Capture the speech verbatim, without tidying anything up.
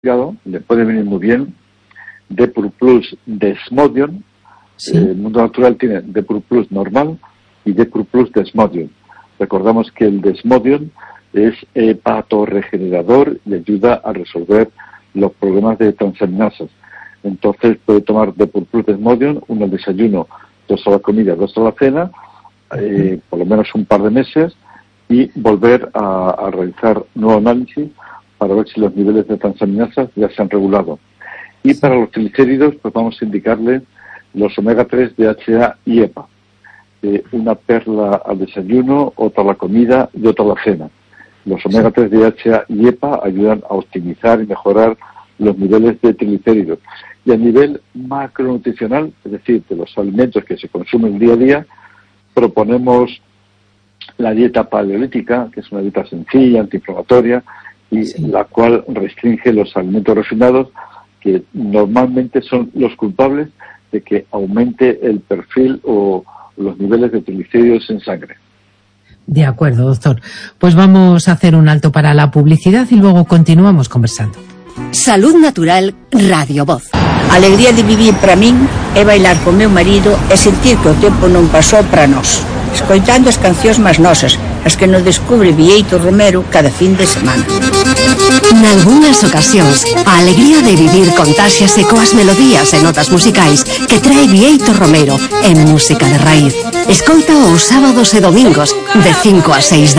le puede venir muy bien Depur Plus Desmodium. Sí. Eh, el mundo natural tiene Depur Plus normal y Depur Plus Desmodium. Recordamos que el Desmodium es hepatoregenerador y ayuda a resolver los problemas de transaminasas. Entonces puede tomar Depur Plus Desmodium, uno al desayuno, dos a la comida, dos a la cena, eh, por lo menos un par de meses, y volver a, a realizar nuevo análisis para ver si los niveles de transaminasas ya se han regulado. Y para los triglicéridos, pues vamos a indicarle los omega tres, D H A y E P A. Eh, una perla al desayuno, otra a la comida y otra a la cena. Los omega tres, D H A y E P A ayudan a optimizar y mejorar los niveles de triglicéridos. Y a nivel macronutricional, es decir, de los alimentos que se consumen día a día, proponemos la dieta paleolítica, que es una dieta sencilla, antiinflamatoria, y sí. la cual restringe los alimentos refinados, que normalmente son los culpables de que aumente el perfil o los niveles de triglicéridos en sangre. De acuerdo, doctor. Pues vamos a hacer un alto para la publicidad y luego continuamos conversando. Salud Natural Radio Voz. A alegría de vivir para min é bailar co meu marido e sentir que o tempo non pasou para nós, escoitando as cancións máis nosas, as que nos descubre Bieito Romero cada fin de semana. Nalgúnas ocasións, a alegría de vivir contáxiase coas melodías e notas musicais que trae Bieito Romero en música de raíz. Escoita os sábados e domingos de cinco a seis da